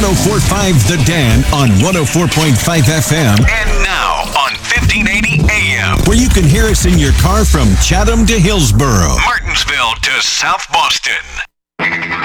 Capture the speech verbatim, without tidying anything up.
oh four point five The Dan on one oh four point five F M. And now on fifteen eighty A M. Where you can hear us in your car from Chatham to Hillsboro, Martinsville to South Boston.